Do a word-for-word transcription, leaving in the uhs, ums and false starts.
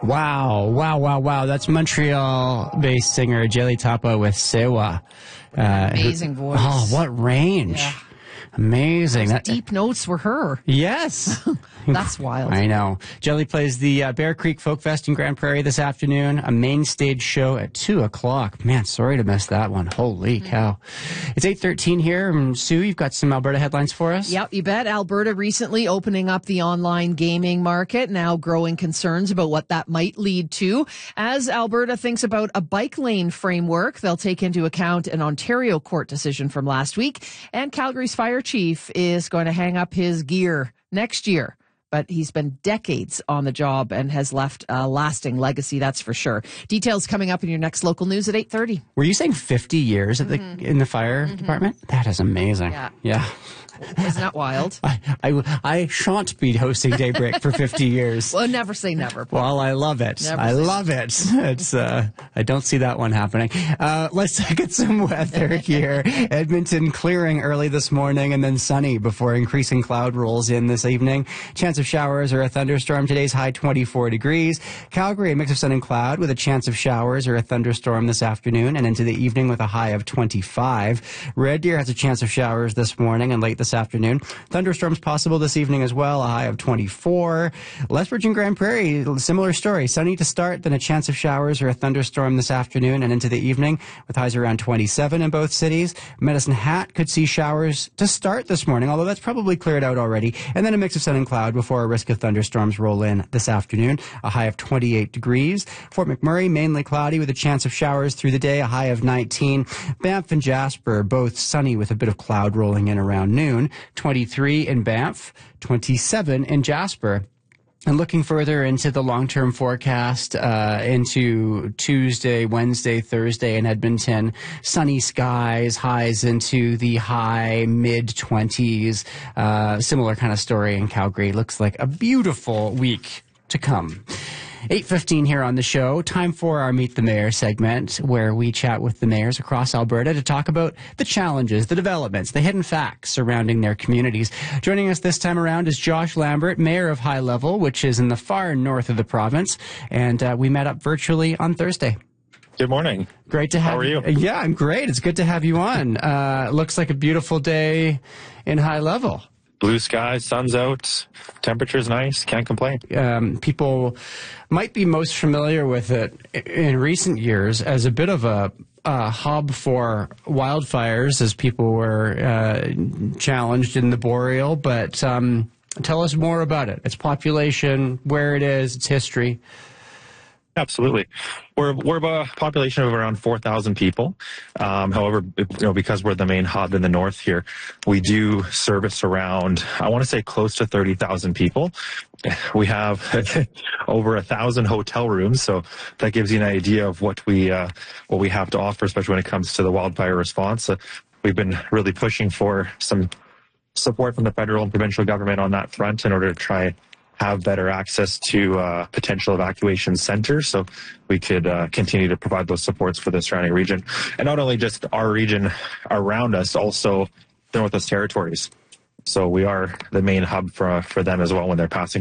Wow, wow, wow, wow. That's Montreal-based singer Jelly Tapa with Sewa. Uh, Amazing voice. Oh, what range. Yeah. Amazing. Those That, deep notes were her. Yes. That's wild. I know. Jelly plays the uh, Bear Creek Folk Fest in Grand Prairie this afternoon. A main stage show at two o'clock. Man, sorry to miss that one. Holy mm-hmm. cow. It's eight thirteen here. And Sue, you've got some Alberta headlines for us? Yep, you bet. Alberta recently opening up the online gaming market. Now growing concerns about what that might lead to. As Alberta thinks about a bike lane framework, they'll take into account an Ontario court decision from last week. And Calgary's fire chief is going to hang up his gear next year. But he's been decades on the job and has left a lasting legacy, that's for sure. Details coming up in your next local news at eight thirty. Were you saying fifty years at the, mm-hmm. in the fire mm-hmm. department? That is amazing. Yeah. yeah. Isn't that wild? I, I, I shan't be hosting Daybreak for fifty years. Well, never say never. Paul. Well, I love it. Never I love it. It's uh, I don't see that one happening. Uh, let's look at some weather here. Edmonton clearing early this morning and then sunny before increasing cloud rolls in this evening. Chance of showers or a thunderstorm. Today's high twenty-four degrees. Calgary, a mix of sun and cloud with a chance of showers or a thunderstorm this afternoon and into the evening with a high of twenty-five. Red Deer has a chance of showers this morning and late this afternoon. Thunderstorms possible this evening as well, a high of twenty-four. Lethbridge and Grand Prairie, similar story. Sunny to start, then a chance of showers or a thunderstorm this afternoon and into the evening with highs around twenty-seven in both cities. Medicine Hat could see showers to start this morning, although that's probably cleared out already. And then a mix of sun and cloud before a risk of thunderstorms roll in this afternoon, a high of twenty-eight degrees. Fort McMurray, mainly cloudy with a chance of showers through the day, a high of nineteen. Banff and Jasper, both sunny with a bit of cloud rolling in around noon. twenty-three in Banff, twenty-seven in Jasper. And looking further into the long-term forecast, uh, into Tuesday, Wednesday, Thursday in Edmonton, sunny skies, highs into the high mid-twenties. Uh, similar kind of story in Calgary. Looks like a beautiful week to come. eight fifteen here on the show. Time for our Meet the Mayor segment, where we chat with the mayors across Alberta to talk about the challenges, the developments, the hidden facts surrounding their communities. Joining us this time around is Josh Lambert, mayor of High Level, which is in the far north of the province. And uh, we met up virtually on Thursday. Good morning. Great to have How are you? Yeah, I'm great. It's good to have you on. Uh, looks like a beautiful day in High Level. Blue skies, sun's out, temperature's nice, can't complain. Um, people might be most familiar with it in recent years as a bit of a, a hub for wildfires as people were uh, challenged in the Boreal, but um, tell us more about it, its population, where it is, its history. Absolutely. We're we're a population of around four thousand people. Um, however, you know, because we're the main hub in the north here, we do service around, I want to say close to thirty thousand people. We have over a thousand hotel rooms, so that gives you an idea of what we uh, what we have to offer, especially when it comes to the wildfire response. Uh, we've been really pushing for some support from the federal and provincial government on that front in order to try have better access to uh, potential evacuation centers, so we could uh, continue to provide those supports for the surrounding region. And not only just our region around us, also the Northwest Territories. So we are the main hub for, for them as well when they're passing